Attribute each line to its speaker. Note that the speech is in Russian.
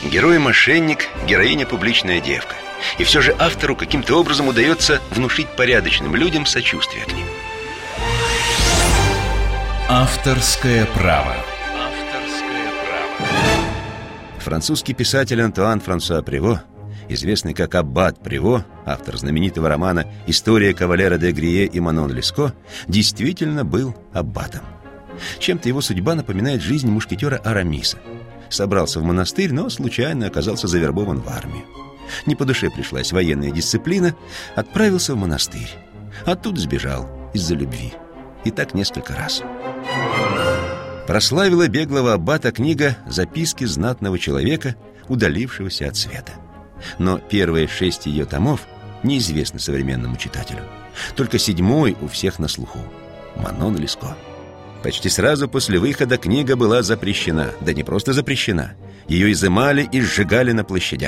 Speaker 1: Герой-мошенник, героиня публичная девка. И все же автору каким-то образом удается внушить порядочным людям сочувствие к ним.
Speaker 2: Авторское право.
Speaker 1: Французский писатель Антуан Франсуа Прево, известный как Аббат Прево, автор знаменитого романа «История кавалера де Грие и Манон Леско», действительно был аббатом. Чем-то его судьба напоминает жизнь мушкетера Арамиса. Собрался в монастырь, но случайно оказался завербован в армию. Не по душе пришлась военная дисциплина, отправился в монастырь. Оттуда сбежал из-за любви. И так несколько раз. Прославила беглого аббата книга «Записки знатного человека, удалившегося от света». Но первые 6 ее томов неизвестны современному читателю. Только 7-й у всех на слуху — Манон Леско. Почти сразу после выхода книга была запрещена. Да не просто запрещена. Ее изымали и сжигали на площадях.